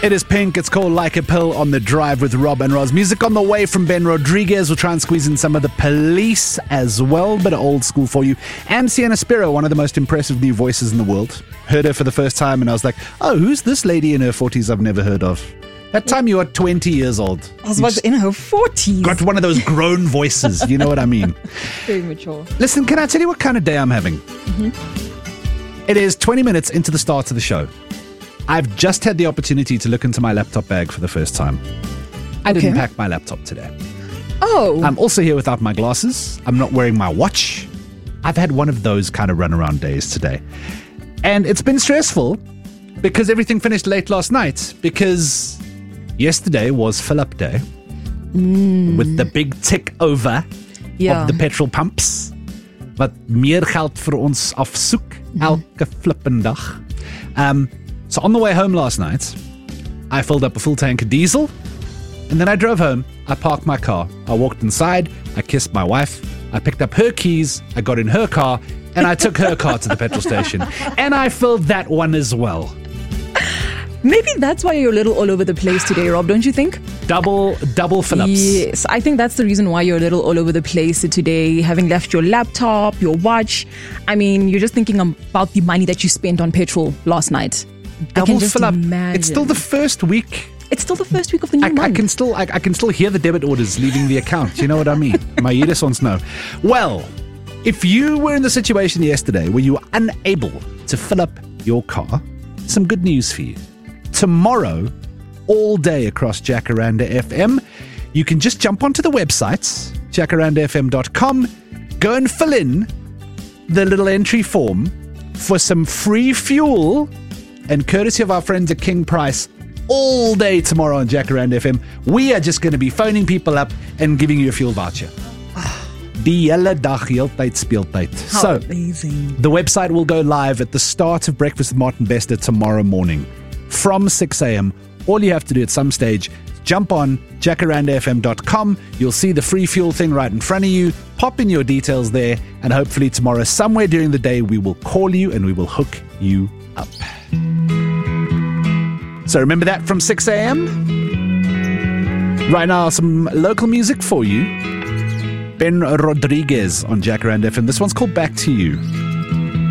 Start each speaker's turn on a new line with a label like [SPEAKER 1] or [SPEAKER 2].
[SPEAKER 1] It is Pink. It's called Like a Pill on the Drive with Rob and Roz. Music on the way from Ben Rodriguez. We'll try and squeeze in some of the Police as well. Bit of old school for you. And Sienna Spiro, one of the most impressive new voices in the world. Heard her for the first time and I was like, oh, who's this lady in her 40s I've never heard of? That time you were 20 years old.
[SPEAKER 2] I was about in her 40s.
[SPEAKER 1] Got one of those grown voices. You know what I mean?
[SPEAKER 2] Very mature.
[SPEAKER 1] Listen, can I tell you what kind of day I'm having? It is 20 minutes into the start of the show. I've just had the opportunity to look into my laptop bag for the first time. I didn't pack my laptop today.
[SPEAKER 2] Oh.
[SPEAKER 1] I'm also here without my glasses. I'm not wearing my watch. I've had one of those kind of runaround days today. And it's been stressful because everything finished late last night because yesterday was fill-up day with the big tick over of the petrol pumps. Wat meer geld vir ons afsoek elke flippende dag. So on the way home last night, I filled up a full tank of diesel, and then I drove home. I parked my car. I walked inside. I kissed my wife. I picked up her keys. I got in her car, and I took her car to the petrol station. And I filled that one as well.
[SPEAKER 2] Maybe that's why you're a little all over the place today, Rob, don't you think?
[SPEAKER 1] Double fill-ups.
[SPEAKER 2] Yes, I think that's the reason why you're a little all over the place today, having left your laptop, your watch. I mean, you're just thinking about the money that you spent on petrol last night.
[SPEAKER 1] Double
[SPEAKER 2] I can just
[SPEAKER 1] fill-up.
[SPEAKER 2] imagine.
[SPEAKER 1] It's still the first week.
[SPEAKER 2] It's still the first week of the new month.
[SPEAKER 1] I can still hear the debit orders leaving the account. You know what I mean? My ears wants to know. Well, if you were in the situation yesterday where you were unable to fill up your car, some good news for you. Tomorrow, all day across Jacaranda FM, you can just jump onto the website, jacarandafm.com, go and fill in the little entry form for some free fuel, and courtesy of our friends at King Price, all day tomorrow on Jacaranda FM, we are just going to be phoning people up and giving you a fuel voucher. Die hele dag, heeltyd speeltyd.
[SPEAKER 2] How amazing.
[SPEAKER 1] The website will go live at the start of Breakfast with Martin Bester tomorrow morning from 6 a.m. All you have to do at some stage, jump on jacarandafm.com. You'll see the free fuel thing right in front of you. Pop in your details there, and hopefully tomorrow, somewhere during the day, we will call you and we will hook you up. So remember that from 6 a.m. Right now, some local music for you. Ben Rodriguez on Jacaranda FM. This one's called Back to You.